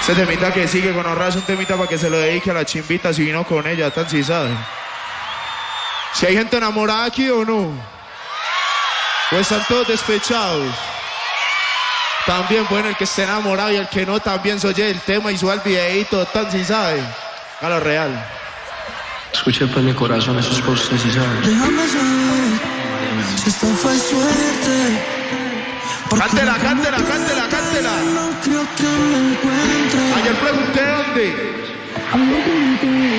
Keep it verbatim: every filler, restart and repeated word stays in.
Ese temita que sigue con Orra es un temita para que se lo dedique a la chimbita si vino con ella, tan si sabe. Si hay gente enamorada aquí o no. O están todos despechados. También, bueno, el que esté enamorado y el que no, también se oye el tema y suba el videito, tan si sabe. A lo real. Escuché pues mi corazón, esos postes si saben. Déjame saber si esto fue suerte. Cántela, cántela, cántela, cántela. No creo que me encuentre. Ayer pregunté dónde.